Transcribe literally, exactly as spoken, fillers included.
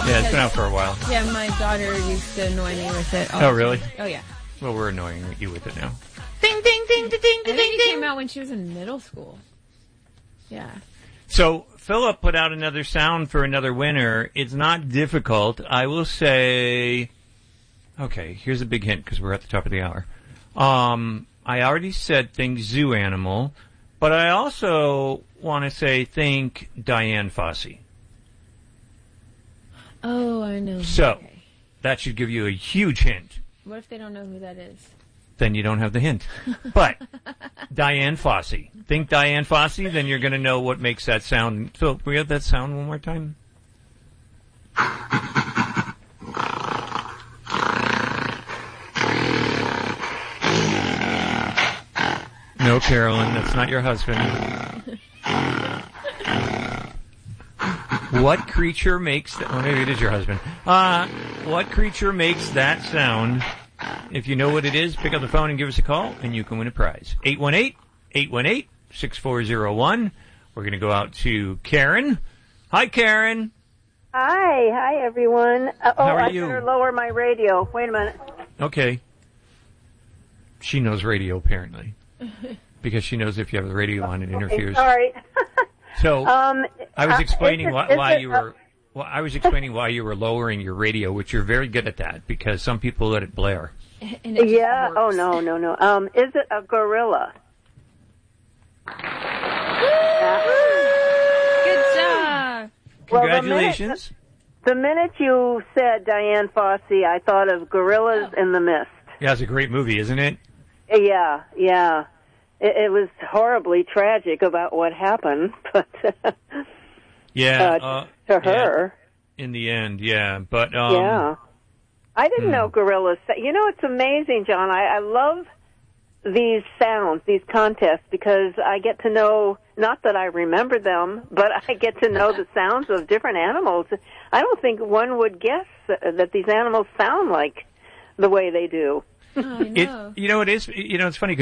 Yeah, it's been out for a while. Yeah, my daughter used to annoy me with it. Oh, really? Oh, yeah. Well, we're annoying you with it now. Ding, ding, ding, ding, ding, ding, ding. It came out when she was in middle school. Yeah. So, Philip put out another sound for another winner. It's not difficult. I will say... Okay, here's a big hint because we're at the top of the hour. Um, I already said think zoo animal, but I also want to say think Dian Fossey. Oh, I know. So, okay. That should give you a huge hint. What if they don't know who that is? Then you don't have the hint. But, Dian Fossey. Think Dian Fossey, then you're going to know what makes that sound. So, can we have that sound one more time? No, Carolyn, that's not your husband. What creature makes that... Oh, maybe it is your husband. Uh, what creature makes that sound? If you know what it is, pick up the phone and give us a call, and you can win a prize. eight one eight, eight one eight, six four zero one. We're going to go out to Karen. Hi, Karen. Hi. Hi, everyone. Uh, oh, How are I you? better lower my radio. Wait a minute. Okay. She knows radio, apparently. Because she knows if you have the radio on, it interferes. Okay, sorry. So, um, I was explaining uh, it, why, why it, you were... Well, I was explaining why you were lowering your radio, which you're very good at that, because some people let it blare. And it yeah. works. Oh, no, no, no. Um, is it a gorilla? Yeah. Good job. Congratulations. Well, the, minute, the minute you said Dian Fossey, I thought of Gorillas oh. in the Mist. Yeah, it's a great movie, isn't it? Yeah, yeah. It, it was horribly tragic about what happened, but yeah, uh, uh, to her. Yeah, in the end, yeah. But um, yeah. I didn't hmm. know gorillas. You know, it's amazing, John. I, I love these sounds, these contests, because I get to know, not that I remember them, but I get to know the sounds of different animals. I don't think one would guess that these animals sound like the way they do. Oh, I know. It, you know, it is. You know, it's funny.